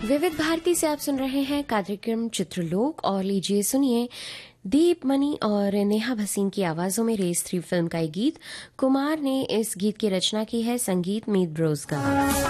विविध भारती से आप सुन रहे हैं कार्यक्रम चित्रलोक और लीजिए सुनिए दीप मनी और नेहा भसीन की आवाजों में रेस 3 फिल्म का एक गीत। कुमार ने इस गीत की रचना की है, संगीत मीत ब्रोज का।